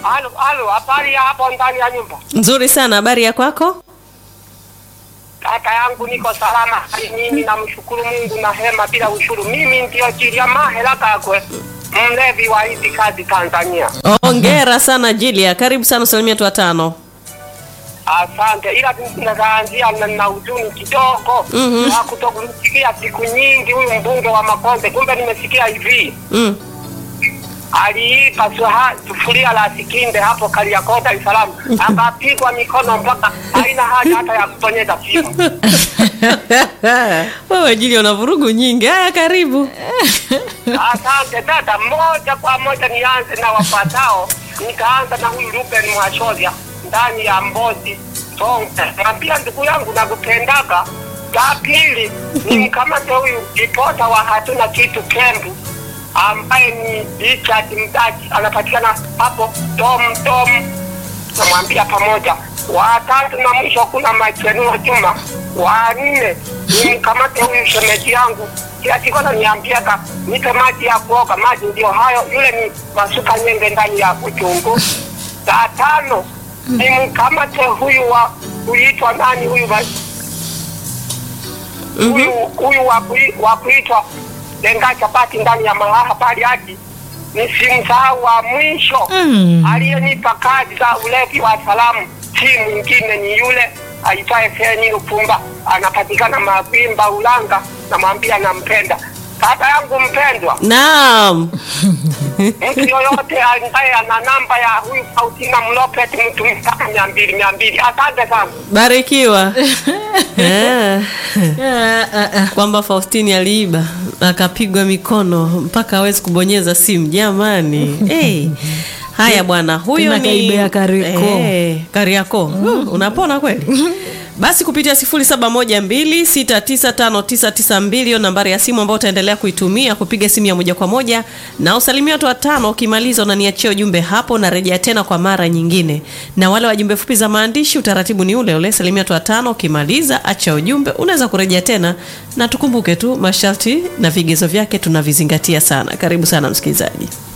Halo, habari ya hapo ndani ya nyumba? Nzuri sana, habari ya kwako? Kaka yangu niko salama. Mimi namshukuru Mungu na hema bila ushuru. Mimi ndio Jilia Mahela kakwe, mlevi wa hizi kazi Tanzania. Hongera sana Jilia, karibu sana salimia watu watano. Asante, ila nikaanzia na huzuni kidogo. Na kutokusikia siku nyingi huyu mbunge wa Makonde, kumbe nimesikia hivi. Aliipa sufuria la Sikinde hapo Kariakoo Dar es Salaam, akapigwa mikono mpaka haina haja hata ya kuponyeza simu. Wewe Jilia una vurugu nyingi. Haya, karibu. Asante dada, moja kwa moja nianze na wafuatao. Nikaanza na huyu Ruben Mwashoria ndani ya Mbozi Tonga. Naambia ndugu yangu nakupendaga. La pili ni mkamate huyu ripota wa Hatuna Kitu Kembu ambaye ni Richard Mdachi, anapatikana hapo Tom. Namwambia pamoja. Watatu na mwisho kuna Machenua Juma. Wa nne ni mkamate huyu shemeji yangu kiasi kwanza niambiaka nipe maji ya kuoga. Maji ndio hayo, yule ni Masuka Nyenge ndani ya Uchungu. La tano ni mkamate huyu wa kuitwa nani huyu wa kuitwa Lenga Chapati ndani ya Malaha pale hadi nisimsahau wa mwisho aliyenipa kazi za ulevi wa salamu. Timu nyingine ni yule aitwaye Feni Lupumba, anapatikana Mabimba Ulanga. Namwambia nampenda kaka yangu mpendwa. Naam. Mtu yoyote ambaye ana namba ya huyu Faustina Mlopet mtu mpaka 200. Asante sana. Barikiwa. Kwamba Faustini aliiba akapigwa mikono mpaka hawezi kubonyeza simu jamani. Haya bwana, huyo ni Kariakoo. Unapona kweli? Basi kupitia 0712695992 hiyo nambari ya simu ambayo utaendelea kuitumia kupiga simu ya moja kwa moja na usalimia watu watano. Ukimaliza unaniachia ujumbe hapo na rejea tena kwa mara nyingine. Na wale wajumbe fupi za maandishi utaratibu ni ule ule, salimia watu watano, ukimaliza acha ujumbe, unaweza kurejea tena, na tukumbuke tu masharti na vigezo vyake tunavizingatia sana. Karibu sana msikilizaji.